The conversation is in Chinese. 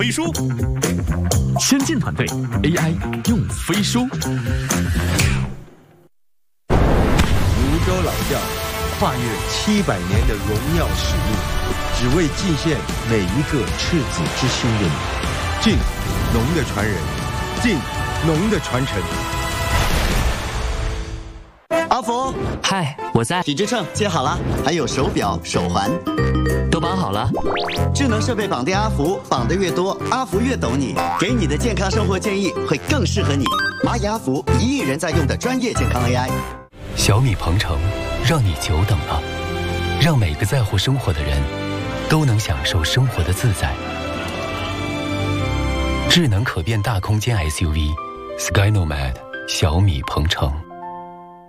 飞书，先进团队 AI 用飞书。 泸州老窖跨越700年的荣耀使命，只为敬献每一个赤子之心的你。敬农的传人，敬农的传承。 阿福， 嗨，我在。 体脂秤接好了，还有手表、手环， 都绑好了。 智能设备绑定阿福，绑得越多，阿福越懂你，给你的健康生活建议会更适合你。蚂蚁阿福，1亿人在用的专业健康 AI。 小米鹏程，让你久等了，让每个在乎生活的人都能享受生活的自在。智能可变大空间 SUV Sky Nomad 小米鹏程。